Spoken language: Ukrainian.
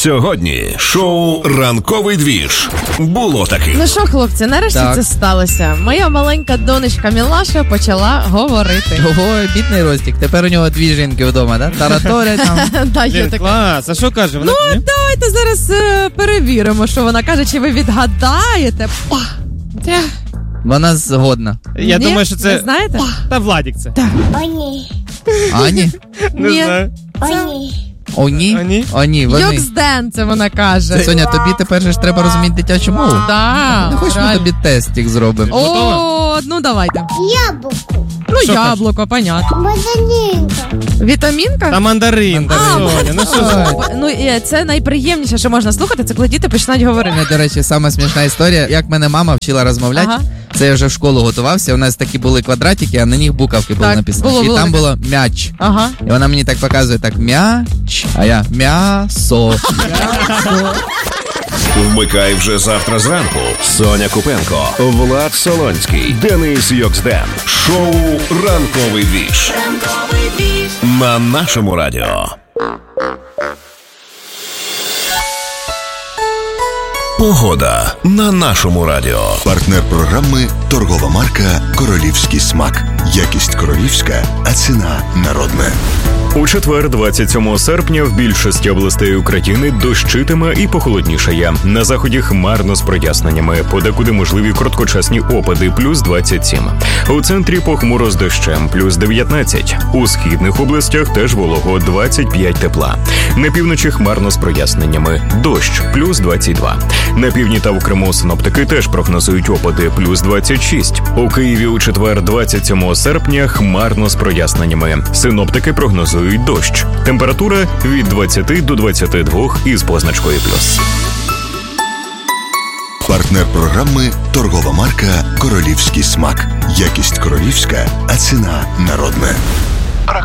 Сьогодні шоу «Ранковий двіж». Було таки. Ну що, хлопці, нарешті це сталося. Моя маленька донечка Мілаша почала говорити. Ого, бідний Ростік. Тепер у нього 2 жінки вдома, да? Тараторять там. Да, є таке. Клас, а що каже? Ну, давайте зараз перевіримо, що вона каже, чи ви відгадаєте. Вона згодна. Я думаю, що це... Ви знаєте? Та Владік це. Оні. Ані? Не Ні. знаю. Оні. Оні? Ані? Оні, вони. Йоксден, це вона каже. Соня, тобі тепер же ж треба розуміти дитячу мову. Да, Не хочеш, ми реально. тобі тестик зробимо? О, ну давайте. Яблуко. Ну, Що яблуко, понятно. Базанінка. Вітамінка? Та мандарин. Соня, ну що ж? Ну, це найприємніше, що можна слухати, це коли діти починають говорити. Мене, до речі, сама смішна історія. Як мене мама вчила розмовляти, Ага. це я вже в школу готувався, у нас такі були квадратики, а на них буковки були Так, написані. було І там таке. було м'яч. Ага. І вона мені так показує, так, м'яч, а я м'ясо. Вмикай вже завтра зранку. Соня Купенко, Влад Солонський, Денис Йоксден. Шоу «Ранковий двіж». На нашому радіо. Погода на нашому радіо. Партнер програми – торгова марка «Королівський смак». Якість королівська, а ціна народна. У четвер, 27 серпня, в більшості областей України дощитиме і похолоднішає. На заході хмарно з проясненнями. Подекуди можливі короткочасні опади – плюс 27. У центрі похмуро з дощем – плюс 19. У східних областях теж волого – 25 тепла. На півночі хмарно з проясненнями. Дощ – плюс 22. На півдні та в Криму синоптики теж прогнозують опади – плюс 26. У Києві у четвер, 27 серпня, хмарно з проясненнями. Синоптики прогнозують дощ. Температура від 20 до 22 із позначкою плюс. Партнер програми – торгова марка «Королівський смак». Якість королівська, а ціна народна.